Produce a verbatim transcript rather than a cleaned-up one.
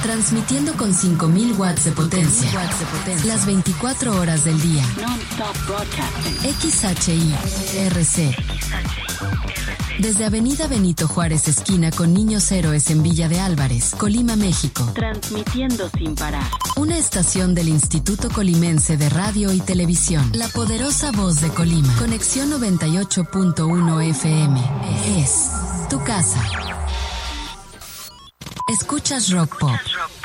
Transmitiendo con cinco mil watts de potencia. Las veinticuatro horas del día. X H I R C. Desde Avenida Benito Juárez, esquina con Niños Héroes en Villa de Álvarez, Colima, México. Transmitiendo sin parar. Una estación del Instituto Colimense de Radio y Televisión. La poderosa voz de Colima. Conexión noventa y ocho punto uno F M. Es tu casa. Escuchas Rock Pop.